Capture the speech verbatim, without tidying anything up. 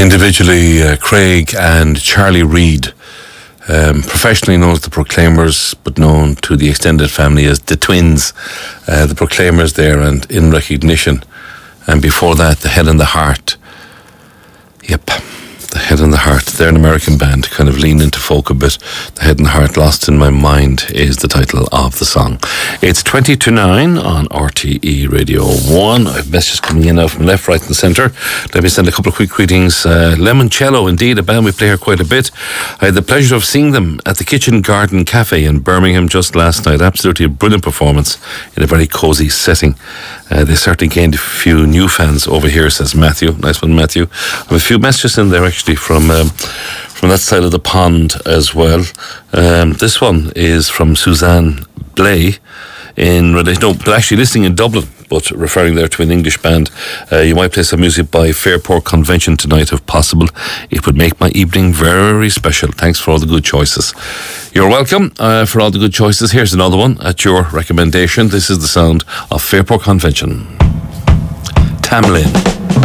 Individually, uh, Craig and Charlie Reid, um, professionally known as the Proclaimers, but known to the extended family as the Twins, uh, the Proclaimers there, and In Recognition. And before that, The Head and the Heart. Yep, The Head and the Heart. They're an American band, kind of lean into folk a bit. The Head and the Heart, Lost in My Mind is the title of the song. It's twenty to nine on R T E Radio one. I have messages coming in now from left, right and centre. Let me send a couple of quick greetings. Uh, Lemoncello, indeed, a band we play here quite a bit. I had the pleasure of seeing them at the Kitchen Garden Cafe in Birmingham just last night. Absolutely a brilliant performance in a very cosy setting. Uh, they certainly gained a few new fans over here, says Matthew. Nice one, Matthew. I have a few messages in there actually from um, from that side of the pond as well. Um, this one is from Suzanne Blay in relation, no, but actually listening in Dublin, but referring there to an English band. Uh, you might play some music by Fairport Convention tonight if possible. It would make my evening very special. Thanks for all the good choices. You're welcome uh, for all the good choices. Here's another one at your recommendation. This is the sound of Fairport Convention. Tamlin.